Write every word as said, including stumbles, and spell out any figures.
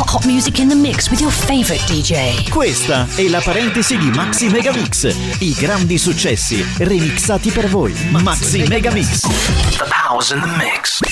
Hot music in the mix with your favorite D J. Questa è la parentesi di Maxi Megamix. I grandi successi remixati per voi. Maxi Megamix. The power's in the mix.